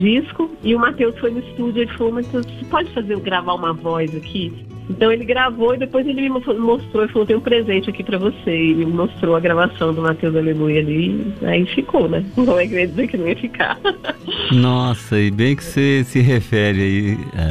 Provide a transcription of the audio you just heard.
disco, e o Matheus foi no estúdio e ele falou, mas você pode gravar uma voz aqui? Então ele gravou e depois ele me mostrou e falou, tem um presente aqui pra você. E ele mostrou a gravação do Matheus Aleluia ali, aí ficou, né? Como é que eu ia dizer que não ia ficar? Nossa, e bem que você se refere aí